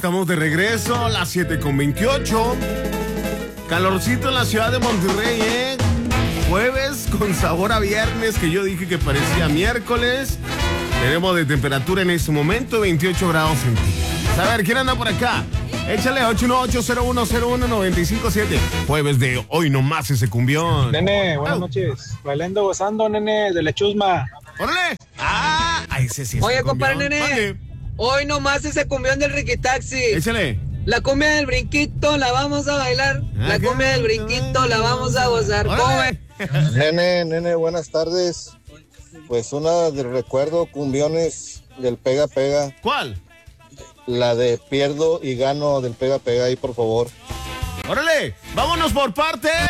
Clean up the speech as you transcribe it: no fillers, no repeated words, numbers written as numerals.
estamos de regreso a las 7:28. Calorcito en la ciudad de Monterrey, ¿eh? Jueves con sabor a viernes, que yo dije que parecía miércoles. Tenemos de temperatura en este momento 28 grados centígrados. A ver, ¿quién anda por acá? Échale 818-0101-957. Jueves de hoy nomás ese cumbión. Nene, buenas noches. Bailando, gozando, nene, de la chusma. ¡Órale! Ese sí es. Oye, el compadre, cumbión. nene. Mande. Hoy nomás ese cumbión del Riquitaxi. Échale. La cumbia del brinquito la vamos a bailar. La cumbia del brinquito la vamos a gozar. ¡Órale! Nene, buenas tardes. Pues una de recuerdo, cumbiones del Pega Pega. ¿Cuál? La de Pierdo y Gano del Pega Pega ahí, por favor. ¡Órale! ¡Vámonos por partes!